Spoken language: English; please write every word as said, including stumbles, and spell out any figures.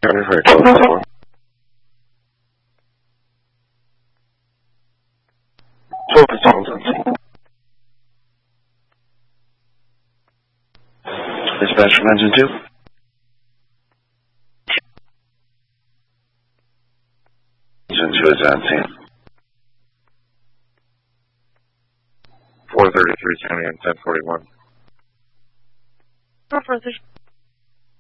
Very, very close. twelve patrols on scene. Dispatch from engine two. Engine two is on scene. four thirty-three, County and ten forty-one. Four, four, three.